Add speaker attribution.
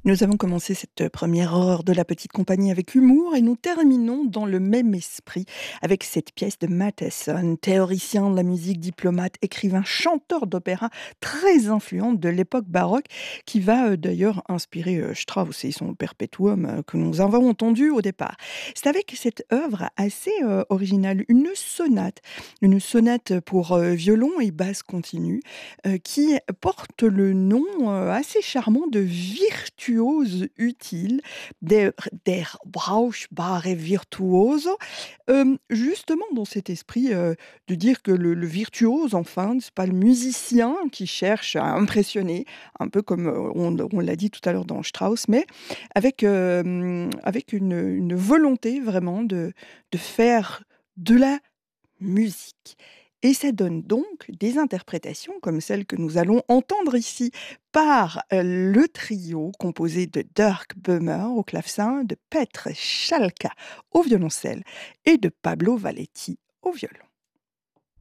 Speaker 1: Nous avons commencé cette première heure de La Petite Compagnie avec humour et nous terminons dans le même esprit avec cette pièce de Matheson, théoricien de la musique, diplomate, écrivain, chanteur d'opéra très influent de l'époque baroque qui va d'ailleurs inspirer Strauss et son Perpetuum que nous avons entendu au départ. C'est avec cette œuvre assez originale, une sonate pour violon et basse continue qui porte le nom assez charmant de virtuose utile, der brauchbare Virtuoso, justement dans cet esprit de dire que le virtuose, enfin, c'est pas le musicien qui cherche à impressionner, un peu comme on l'a dit tout à l'heure dans Strauss, mais avec une volonté vraiment de faire de la musique. Et ça donne donc des interprétations comme celle que nous allons entendre ici par le trio composé de Dirk Böhmer au clavecin, de Petr Chalka au violoncelle et de Pablo Valletti au violon.